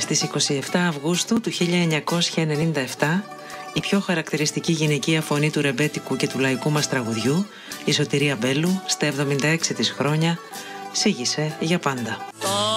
Στις 27 Αυγούστου του 1997, η πιο χαρακτηριστική γυναικεία φωνή του ρεμπέτικου και του λαϊκού μας τραγουδιού, η Σωτηρία Μπέλου, στα 76 της χρόνια, σίγησε για πάντα.